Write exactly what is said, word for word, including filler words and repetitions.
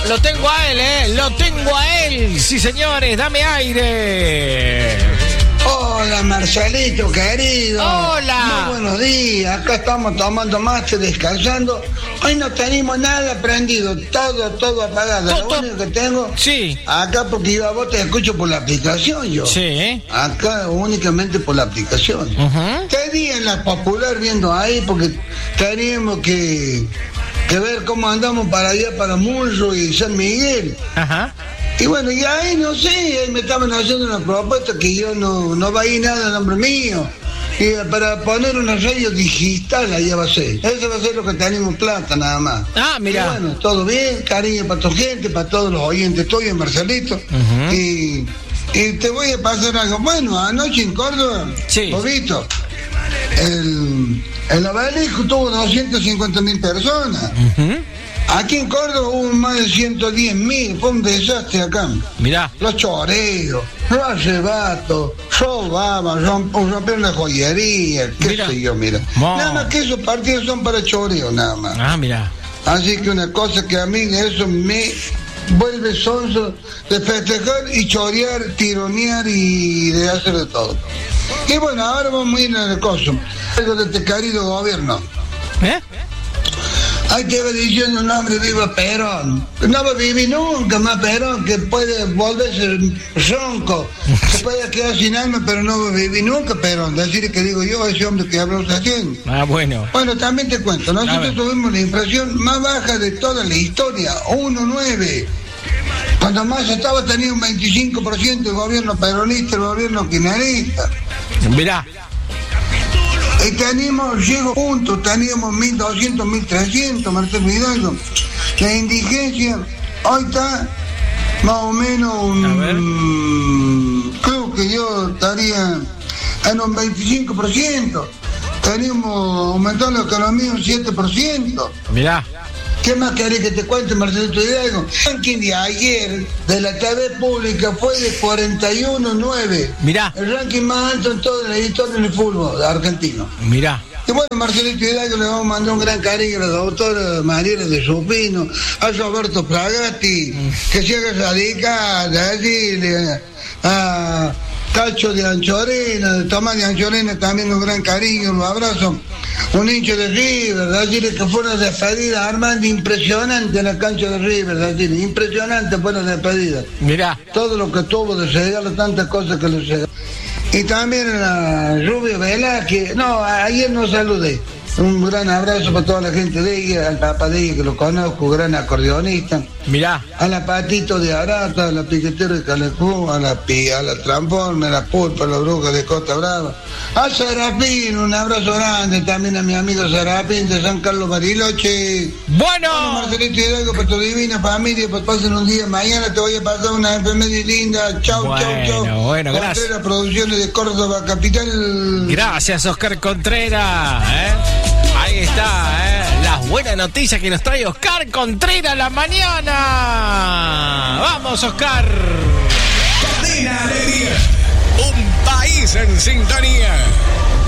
lo tengo a él, ¿eh? Lo tengo a él. Sí, señores, dame aire. Hola, Marcelito, querido. Hola. Muy buenos días. Acá estamos tomando mate, descansando. Hoy no tenemos nada prendido. Todo, todo apagado. Lo Todo. único que tengo... Sí. Acá porque yo a vos te escucho por la aplicación, yo. Sí. Acá únicamente por la aplicación. Uh-huh. ¿Qué día en la Popular viendo ahí? Porque teníamos que, que ver cómo andamos para allá, para Mullo y San Miguel. Ajá. Y bueno, y ahí no sé, ahí me estaban haciendo una propuesta que yo no, no va a ir nada a nombre mío. Y para poner una radio digital allá va a ser. Eso va a ser lo que tenemos plata nada más. Ah, mira. Y bueno, todo bien, cariño para tu gente, para todos los oyentes, estoy en Marcelito. Uh-huh. Y, y te voy a pasar algo. Bueno, anoche en Córdoba, sí. Bobito, el, el obelisco tuvo doscientas cincuenta mil personas. Uh-huh. Aquí en Córdoba hubo más de ciento diez mil, fue un desastre acá. Mirá. Los choreos, los arrebatos, robaban, rompieron la joyería, qué Mira. sé yo, mira. Mo. Nada más que esos partidos son para choreo, nada más. Ah, mira. Así que una cosa que a mí eso me vuelve sonso de festejar y chorear, tironear y de hacer de todo. Y bueno, ahora vamos a ir al coso, algo de este querido gobierno. ¿Eh? Ahí te va diciendo un hombre, viva Perón. No va a vivir nunca más Perón, que puede volverse ronco. Se puede quedar sin alma, pero no va a vivir nunca Perón. Decir que digo yo, ese hombre que hablamos haciendo. Ah, bueno. Bueno, también te cuento, nosotros tuvimos la inflación más baja de toda la historia, uno coma nueve. Cuando más estaba tenía un veinticinco por ciento el gobierno peronista, el gobierno kirchnerista. Mirá. Y teníamos, llego juntos, teníamos mil doscientos, mil trescientos, Marcelo Hidalgo. La indigencia hoy está más o menos un, creo que yo estaría en un veinticinco por ciento. Teníamos aumentado la economía un siete por ciento. Mirá. ¿Qué más querés que te cuente, Marcelito Hidalgo? El ranking de ayer de la T V pública fue de cuarenta y uno nueve. Mirá. El ranking más alto en toda la historia del fútbol argentino. Mirá. Y bueno, Marcelito Hidalgo le vamos a mandar un gran cariño a la doctora Mariela de Supino, a Roberto Fragatti, que se haga radical, a decirle a Cacho de Anchorena, de Tomás de Anchorena, también un gran cariño, un abrazo. Un hincha de River, decirle que fue una despedida, Armando, impresionante en la cancha de River, decirle, impresionante fue la despedida. Mirá. Todo lo que tuvo de regalo, tantas cosas que le regaló. Y también a Rubio Velázquez, no, ayer no saludé. Un gran abrazo para toda la gente de ella, al papá de ella que lo conozco, gran acordeonista. Mirá. A la Patito de Arata, a la Piquetera de Calecú, a la Pi, a la Transforme, a la Pulpa, a la Bruja de Costa Brava. A Serapín, un abrazo grande también a mi amigo Serapín de San Carlos Bariloche. Bueno. Bueno, Marcelito Hidalgo, para tu divina familia, pues pasen un día. Mañana te voy a pasar una efeméride linda. Chau, Bueno, chau, chau. bueno, gracias. Contreras Producciones de Córdoba Capital. Gracias, Oscar Contreras. ¿eh? Ahí está, ¿eh? Las buenas noticias que nos trae Oscar Contreras la mañana. Vamos, Oscar. Cadena Alegría. Un país en sintonía.